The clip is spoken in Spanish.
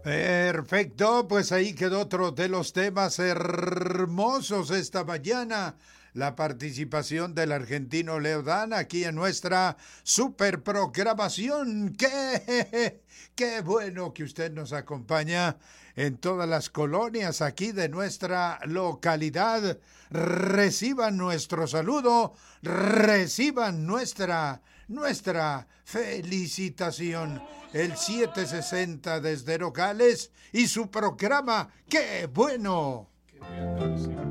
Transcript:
Perfecto, pues ahí quedó otro de los temas hermosos esta mañana. La participación del argentino Leodán aquí en nuestra super programación. ¡Qué bueno que usted nos acompaña en todas las colonias aquí de nuestra localidad! Reciban nuestro saludo, reciban nuestra felicitación. El 760 desde Nogales y su programa ¡Qué bueno! Qué bien,